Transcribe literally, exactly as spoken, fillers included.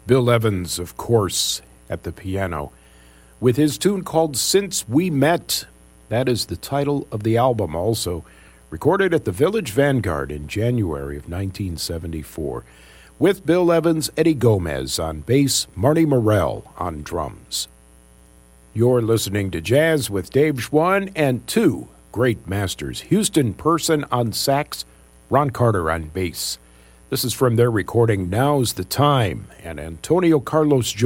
Bill Evans, of course, at the piano, with his tune called Since We Met. That is the title of the album, also recorded at the Village Vanguard in January of nineteen seventy-four, with Bill Evans, Eddie Gomez on bass, Marty Morell on drums. You're listening to Jazz with Dave Schwann and two great masters, Houston Person on sax, Ron Carter on bass. This is from their recording Now's the Time, and Antonio Carlos